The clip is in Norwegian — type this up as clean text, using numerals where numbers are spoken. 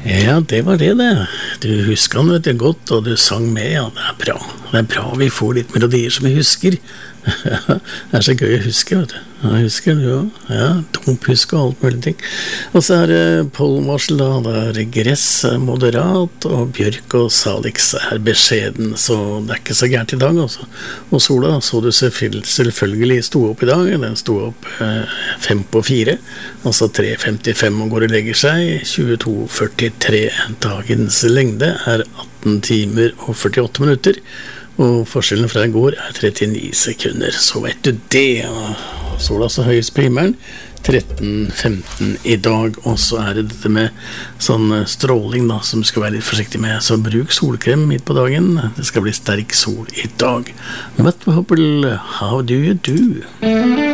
Ja, det var det. Du husker han, vet du, godt, og du sang med, ja, det er bra. Det er bra vi får litt melodier som vi husker. Det så gøy å huske, vet du. Ja, husker du også? Ja, dumphusk og alt mulig ting. Og så det pollenvarsel da, det gress moderat, og bjørk og salix beskjeden, så det ikke så gærent i dag, altså. Og sola så du selvfølgelig sto opp i dag, den sto opp 5:04, altså 3:55 og går og legger seg, 22:43. Dagens lengde 18 timer og 48 minutter, og forskjellen fra i går 39 sekunder. Så vet du det, og sola så høyest på himmelen 13:15 i dag. Og så det dette med sånn stråling da, som du skal være litt forsiktig med, så bruk solkrem midt på dagen. Det skal bli sterk sol i dag. But how do you do?